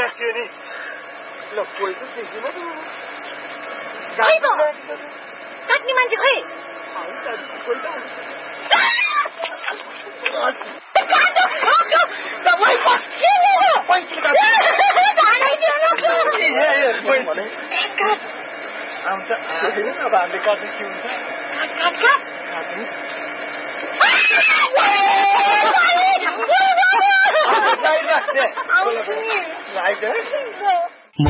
राख्यो नि ल कोही त देखिन खै त काट्ने मान्छे खै अब हामीले काट्नु के हुन्छ आउँछु नि